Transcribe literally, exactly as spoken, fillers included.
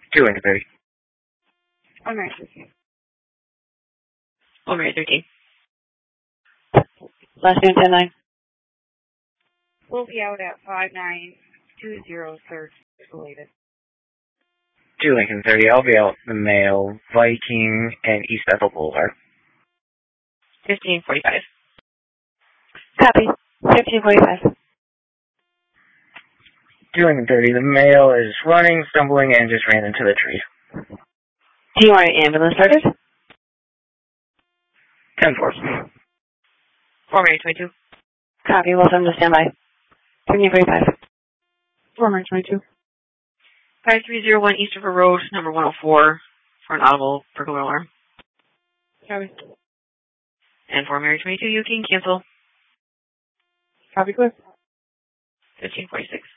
two Lincoln thirty. One Mary thirteen. One Mary thirteen. Last name ten nine. We'll be out at five nine two zero, third related. two Lincoln thirty. I'll be out the mail, Viking, and East Bethel Boulevard. Fifteen forty-five. Copy. Fifteen forty-five. two Lincoln thirty. The male is running, stumbling, and just ran into the tree. Do you want an ambulance started? ten four. Four Mary twenty-two. Copy. We'll send them to standby. Fifteen forty-five. Four Mary twenty-two. Five three zero one East River Road, number one oh four, for an audible burglar alarm. Copy. And four Mary twenty-two, you can cancel. Copy, clear. Fifteen forty-six.